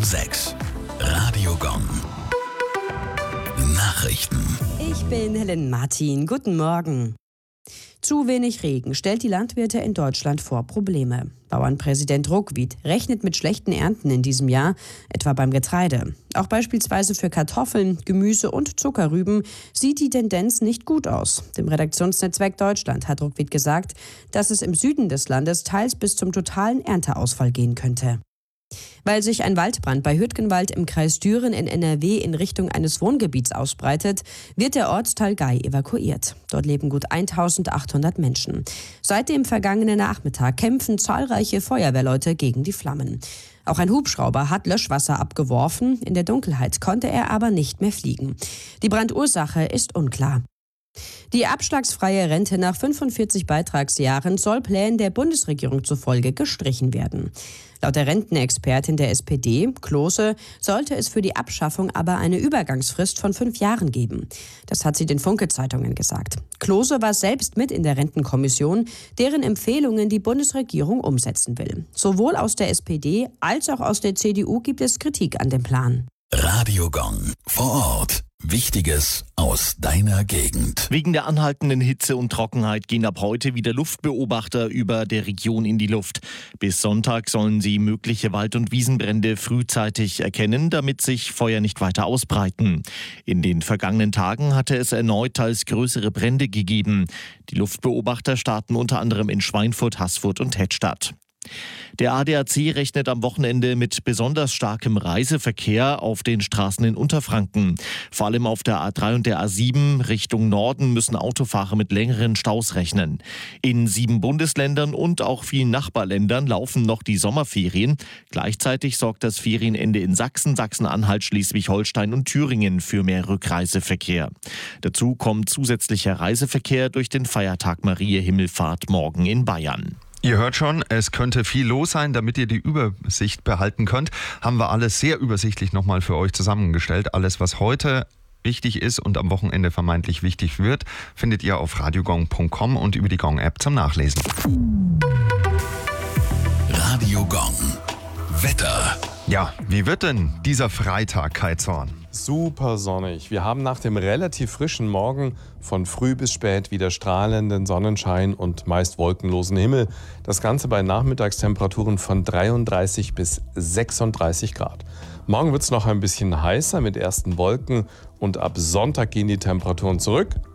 6. Radio Gong. Nachrichten. Ich bin Helen Martin. Guten Morgen. Zu wenig Regen stellt die Landwirte in Deutschland vor Probleme. Bauernpräsident Ruckwied rechnet mit schlechten Ernten in diesem Jahr, etwa beim Getreide. Auch beispielsweise für Kartoffeln, Gemüse und Zuckerrüben sieht die Tendenz nicht gut aus. Dem Redaktionsnetzwerk Deutschland hat Ruckwied gesagt, dass es im Süden des Landes teils bis zum totalen Ernteausfall gehen könnte. Weil sich ein Waldbrand bei Hürtgenwald im Kreis Düren in NRW in Richtung eines Wohngebiets ausbreitet, wird der Ortsteil Gei evakuiert. Dort leben gut 1800 Menschen. Seit dem vergangenen Nachmittag kämpfen zahlreiche Feuerwehrleute gegen die Flammen. Auch ein Hubschrauber hat Löschwasser abgeworfen, in der Dunkelheit konnte er aber nicht mehr fliegen. Die Brandursache ist unklar. Die abschlagsfreie Rente nach 45 Beitragsjahren soll Plänen der Bundesregierung zufolge gestrichen werden. Laut der Rentenexpertin der SPD, Klose, sollte es für die Abschaffung aber eine Übergangsfrist von 5 Jahren geben. Das hat sie den Funke-Zeitungen gesagt. Klose war selbst mit in der Rentenkommission, deren Empfehlungen die Bundesregierung umsetzen will. Sowohl aus der SPD als auch aus der CDU gibt es Kritik an dem Plan. Radio Gong. Vor Ort. Wichtiges aus deiner Gegend. Wegen der anhaltenden Hitze und Trockenheit gehen ab heute wieder Luftbeobachter über der Region in die Luft. Bis Sonntag sollen sie mögliche Wald- und Wiesenbrände frühzeitig erkennen, damit sich Feuer nicht weiter ausbreiten. In den vergangenen Tagen hatte es erneut teils größere Brände gegeben. Die Luftbeobachter starten unter anderem in Schweinfurt, Haßfurt und Hettstadt. Der ADAC rechnet am Wochenende mit besonders starkem Reiseverkehr auf den Straßen in Unterfranken. Vor allem auf der A3 und der A7 Richtung Norden müssen Autofahrer mit längeren Staus rechnen. In 7 Bundesländern und auch vielen Nachbarländern laufen noch die Sommerferien. Gleichzeitig sorgt das Ferienende in Sachsen, Sachsen-Anhalt, Schleswig-Holstein und Thüringen für mehr Rückreiseverkehr. Dazu kommt zusätzlicher Reiseverkehr durch den Feiertag Mariä Himmelfahrt morgen in Bayern. Ihr hört schon, es könnte viel los sein. Damit ihr die Übersicht behalten könnt, haben wir alles sehr übersichtlich nochmal für euch zusammengestellt. Alles, was heute wichtig ist und am Wochenende vermeintlich wichtig wird, findet ihr auf radiogong.com und über die Gong-App zum Nachlesen. Radio Gong. Wetter. Ja, wie wird denn dieser Freitag, Kai Zorn? Super sonnig. Wir haben nach dem relativ frischen Morgen von früh bis spät wieder strahlenden Sonnenschein und meist wolkenlosen Himmel. Das Ganze bei Nachmittagstemperaturen von 33 bis 36 Grad. Morgen wird es noch ein bisschen heißer mit ersten Wolken und ab Sonntag gehen die Temperaturen zurück.